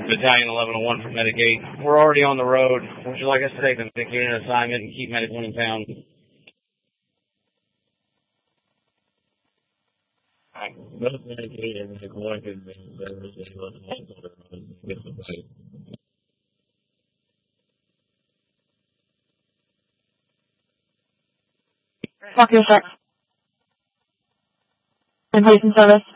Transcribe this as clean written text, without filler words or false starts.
Battalion 1101 for Medic 8. We're already on the road. Would you like us to take the Medic unit assignment and keep Medic 1 in town? Medic 8 and Medic 1 can be service and 1101 on the road. Get somebody. Fuck your shit. And police in service.